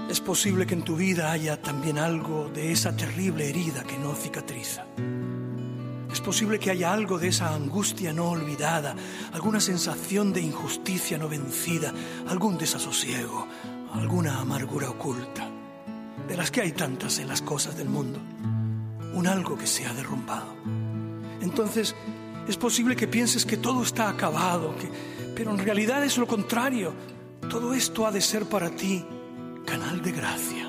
Es posible que en tu vida haya también algo de esa terrible herida que no cicatriza. Es posible que haya algo de esa angustia no olvidada, alguna sensación de injusticia no vencida, algún desasosiego, alguna amargura oculta, de las que hay tantas en las cosas del mundo, un algo que se ha derrumbado. Entonces, es posible que pienses que todo está acabado, pero en realidad es lo contrario. Todo esto ha de ser para ti canal de gracia.